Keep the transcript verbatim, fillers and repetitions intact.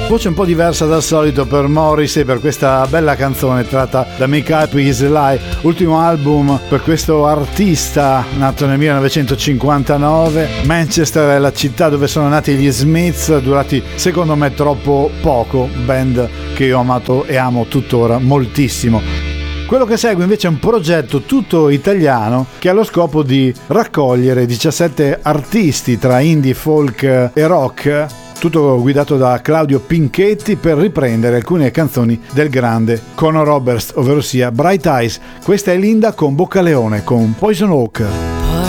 Voce un po' diversa dal solito per Morrissey per questa bella canzone tratta da Make Up Is Lie, ultimo album per questo artista nato nel millenovecentocinquantanove. Manchester è la città dove sono nati gli Smiths, durati secondo me troppo poco, band che io ho amato e amo tuttora moltissimo. Quello che segue invece è un progetto tutto italiano che ha lo scopo di raccogliere diciassette artisti tra indie, folk e rock, tutto guidato da Claudio Pinchetti, per riprendere alcune canzoni del grande Conor Oberst, ovvero sia Bright Eyes. Questa è Linda con Boccaleone con Poison Oak.